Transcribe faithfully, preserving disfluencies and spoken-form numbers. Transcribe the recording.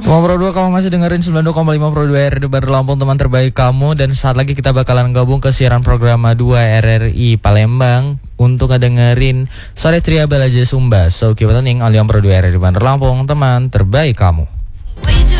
Kamu Pro dua, kamu masih dengerin sembilan puluh dua koma lima Pro dua R R I Bandar Lampung, teman terbaik kamu. Dan saat lagi kita bakalan gabung ke siaran program dua R R I Palembang untuk ngedengerin Sore Tria Balaja Sumba. So keep on tuning Aliam Pro dua R R I Bandar Lampung, teman terbaik kamu.